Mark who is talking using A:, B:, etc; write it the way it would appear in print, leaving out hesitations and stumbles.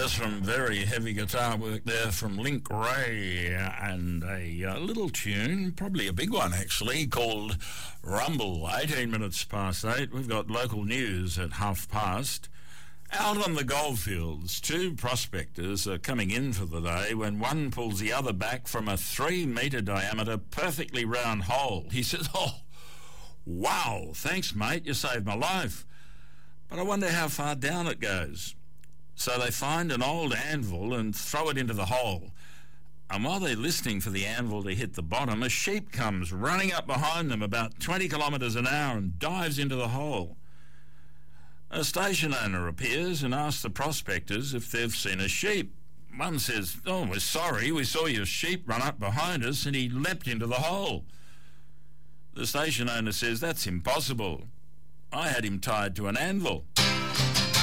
A: Some very heavy guitar work there from Link Ray, and a little tune, probably a big one actually, called Rumble. 18 minutes past 8. We've got local news at past. Out on the goldfields, two prospectors are coming in for the day when one pulls the other back from a 3-metre diameter, perfectly round hole. He says, "Oh, wow, thanks mate, you saved my life. But I wonder how far down it goes." So they find an old anvil and throw it into the hole. And while they're listening for the anvil to hit the bottom, a sheep comes running up behind them about 20 kilometres an hour and dives into the hole. A station owner appears and asks the prospectors if they've seen a sheep. One says, "Oh, we're sorry, we saw your sheep run up behind us and he leapt into the hole." The station owner says, "That's impossible. I had him tied to an anvil."